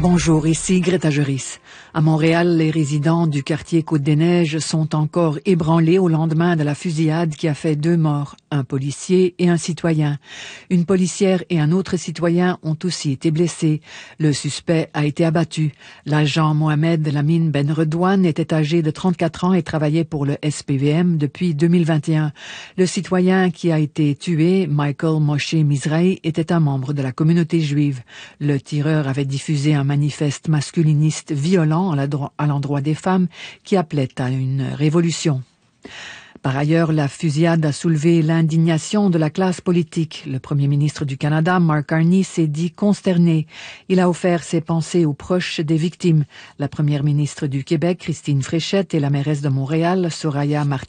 Bonjour, ici Greta Juris. À Montréal, les résidents du quartier Côte-des-Neiges sont encore ébranlés au lendemain de la fusillade qui a fait 2 morts, un policier et un citoyen. Une policière et un autre citoyen ont aussi été blessés. Le suspect a été abattu. L'agent Mohamed Lamine Ben Redouane était âgé de 34 ans et travaillait pour le SPVM depuis 2021. Le citoyen qui a été tué, Michael Moshe Mizrahi, était un membre de la communauté juive. Le tireur avait diffusé un manifeste masculiniste violent à l'endroit des femmes qui appelait à une révolution. Par ailleurs, la fusillade a soulevé l'indignation de la classe politique. Le premier ministre du Canada, Mark Carney, s'est dit consterné. Il a offert ses pensées aux proches des victimes. La première ministre du Québec, Christine Fréchette, et la mairesse de Montréal, Soraya Martinez,